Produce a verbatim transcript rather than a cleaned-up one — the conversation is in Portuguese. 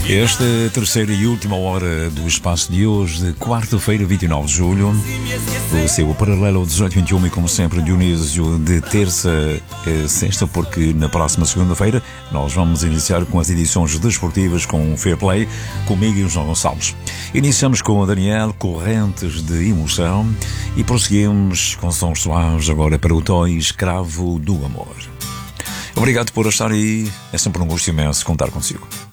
Esta é a terceira e última hora do espaço de hoje, de quarta-feira, vinte e nove de julho. O seu paralelo dezoito vinte e um e, como sempre, Dionísio, de terça a sexta, porque na próxima segunda-feira nós vamos iniciar com as edições desportivas com o Fair Play, comigo e o João Gonçalves. Iniciamos com a Daniel, Correntes de Emoção, e prosseguimos com sons suaves agora para o Toy, Escravo do Amor. Obrigado por estar aí, é sempre um gosto imenso contar consigo.